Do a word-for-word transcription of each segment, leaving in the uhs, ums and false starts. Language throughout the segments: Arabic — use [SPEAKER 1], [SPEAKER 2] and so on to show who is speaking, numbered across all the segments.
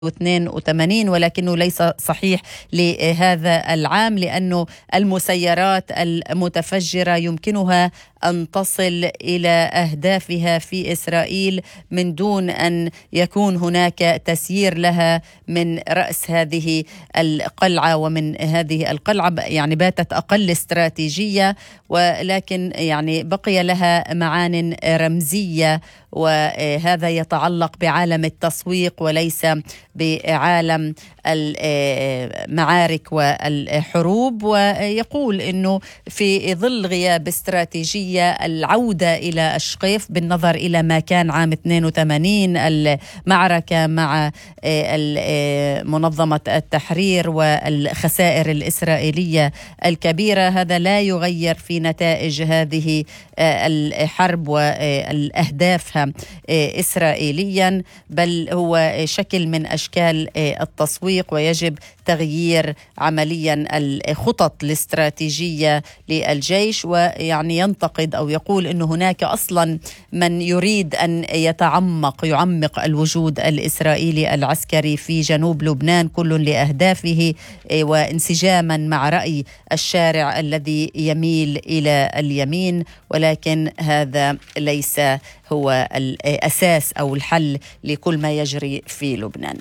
[SPEAKER 1] واثنين وثمانين، ولكنه ليس صحيح لهذا العام، لأنه المسيرات المتفجرة يمكنها أن تصل إلى أهدافها في إسرائيل من دون أن يكون هناك تسيير لها من رأس هذه القلعة. ومن هذه القلعة يعني باتت أقل استراتيجية، ولكن يعني بقي لها معان رمزية، وهذا يتعلق بعالم التسويق وليس بعالم المعارك والحروب. ويقول أنه في ظل غياب استراتيجية العودة إلى أشقيف بالنظر إلى ما كان عام اثنين وثمانين، المعركة مع منظمة التحرير والخسائر الإسرائيلية الكبيرة، هذا لا يغير في نتائج هذه الحرب والأهدافها إسرائيليا، بل هو شكل من أشكال التسويق، ويجب تغيير عمليا الخطط الاستراتيجية للجيش. ويعني ينتقد أو يقول أن هناك أصلا من يريد أن يتعمق يعمق الوجود الإسرائيلي العسكري في جنوب لبنان كل لأهدافه، وانسجاما مع رأي الشارع الذي يميل إلى اليمين، ولكن هذا ليس هو الأساس أو الحل لكل ما يجري في لبنان.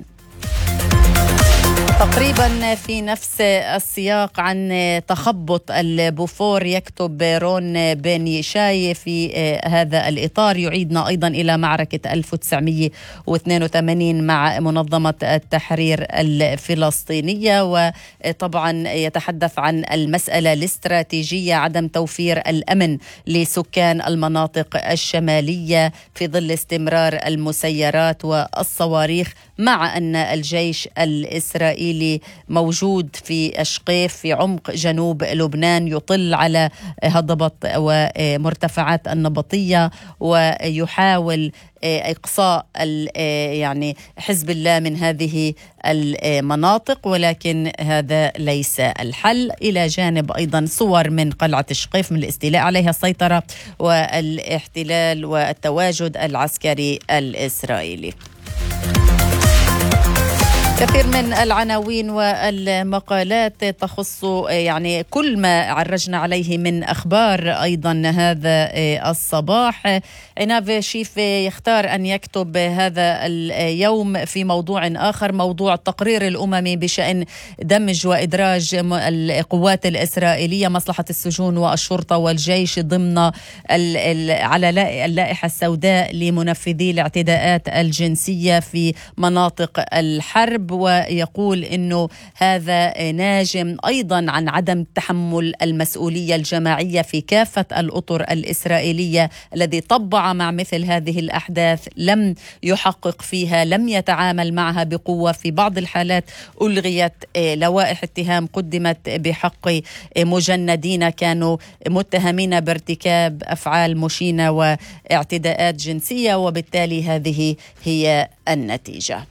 [SPEAKER 1] تقريبا في نفس السياق عن تخبط البوفور يكتب رون بن يشاي في هذا الإطار، يعيدنا أيضا إلى معركة ألف وتسعمئة واثنين وثمانين مع منظمة التحرير الفلسطينية، وطبعا يتحدث عن المسألة الاستراتيجية، عدم توفير الأمن لسكان المناطق الشمالية في ظل استمرار المسيرات والصواريخ، مع أن الجيش الإسرائيلي موجود في أشقيف في عمق جنوب لبنان، يطل على هضبة ومرتفعات النبطية، ويحاول إقصاء يعني حزب الله من هذه المناطق، ولكن هذا ليس الحل. إلى جانب أيضا صور من قلعة أشقيف من الاستيلاء عليها السيطرة والاحتلال والتواجد العسكري الإسرائيلي. كثير من العناوين والمقالات تخص يعني كل ما عرجنا عليه من أخبار أيضا هذا الصباح. عناف شيف يختار أن يكتب هذا اليوم في موضوع آخر، موضوع التقرير الأممي بشأن دمج وإدراج القوات الإسرائيلية مصلحة السجون والشرطة والجيش ضمن على اللائحة السوداء لمنفذي الاعتداءات الجنسية في مناطق الحرب، ويقول إنه هذا ناجم أيضا عن عدم تحمل المسؤولية الجماعية في كافة الأطر الإسرائيلية الذي طبع مع مثل هذه الأحداث، لم يحقق فيها، لم يتعامل معها بقوة. في بعض الحالات ألغيت لوائح اتهام قدمت بحق مجندين كانوا متهمين بارتكاب أفعال مشينة واعتداءات جنسية، وبالتالي هذه هي النتيجة.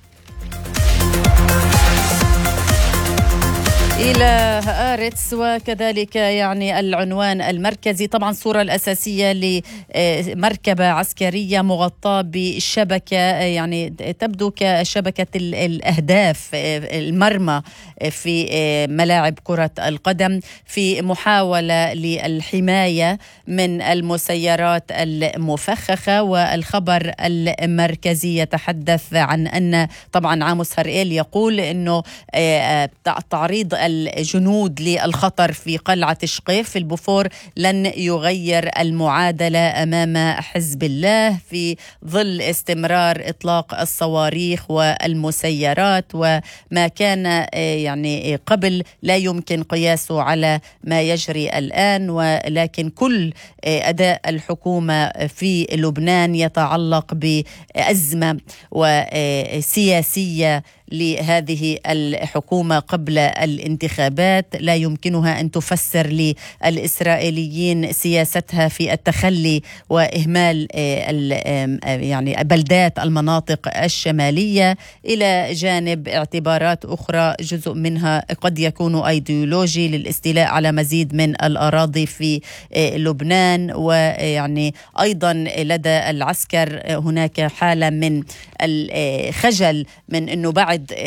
[SPEAKER 1] إلى هآرتس وكذلك يعني العنوان المركزي، طبعا الصورة الأساسية لمركبة عسكرية مغطاة بالشبكة، يعني تبدو كشبكة الأهداف المرمى في ملاعب كرة القدم، في محاولة للحماية من المسيرات المفخخة. والخبر المركزي يتحدث عن أن طبعا عاموس هرئيل يقول أنه تعريض الجنود للخطر في قلعة أشقيف في البوفور لن يغير المعادلة أمام حزب الله في ظل استمرار إطلاق الصواريخ والمسيرات، وما كان يعني قبل لا يمكن قياسه على ما يجري الآن. ولكن كل أداء الحكومة في لبنان يتعلق بأزمة وسياسية لهذه الحكومة قبل الانتخابات، لا يمكنها أن تفسر للإسرائيليين سياستها في التخلي وإهمال يعني بلدات المناطق الشمالية، إلى جانب اعتبارات أخرى جزء منها قد يكون أيديولوجي للاستيلاء على مزيد من الأراضي في لبنان. ويعني أيضا لدى العسكر هناك حالة من الخجل من أنه بعد بعد